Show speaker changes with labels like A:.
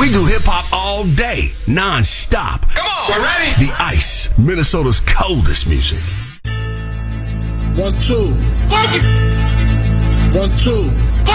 A: We do hip-hop all day, non-stop.
B: Come on, we're ready.
A: The Ice, Minnesota's coldest music.
C: 1, 2. 1, 2.